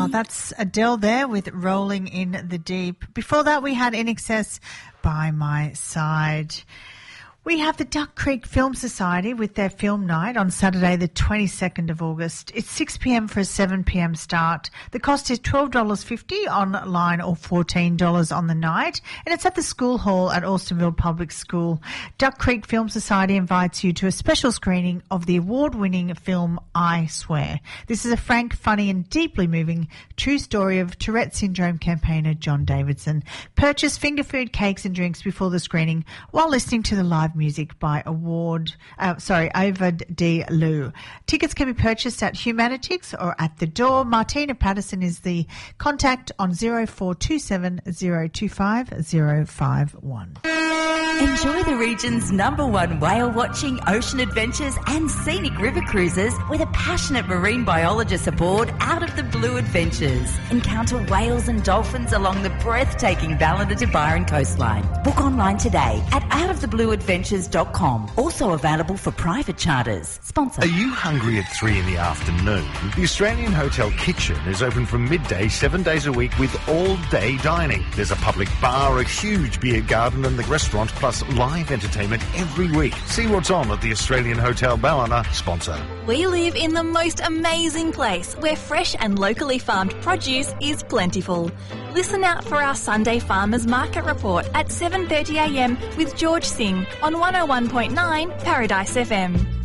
That's Adele there with Rolling in the Deep. Before that, we had In Excess, By My Side. We have the Duck Creek Film Society with their film night on Saturday the 22nd of August. It's 6 p.m. for a 7 p.m. start. The cost is $12.50 online or $14 on the night, and it's at the school hall at Alstonville Public School. Duck Creek Film Society invites you to a special screening of the award-winning film I Swear. This is a frank, funny and deeply moving true story of Tourette syndrome campaigner John Davidson. Purchase finger food, cakes and drinks before the screening while listening to the live music by Ovid D. Lou. Tickets can be purchased at Humanitix or at the door. Martina Patterson is the contact on 0427 025 051. Enjoy the region's #1 whale watching, ocean adventures and scenic river cruises with a passionate marine biologist aboard Out of the Blue Adventures. Encounter whales and dolphins along the breathtaking Ballina to Byron coastline. Book online today at outoftheblueadventures.com. Also available for private charters. Sponsor. Are you hungry at 3 in the afternoon? The Australian Hotel Kitchen is open from midday 7 days a week with all-day dining. There's a public bar, a huge beer garden and the restaurant, plus live entertainment every week. See what's on at the Australian Hotel Ballina, sponsor. We live in the most amazing place where fresh and locally farmed produce is plentiful. Listen out for our Sunday Farmers Market Report at 7:30 a.m. with George Singh on 101.9 Paradise FM.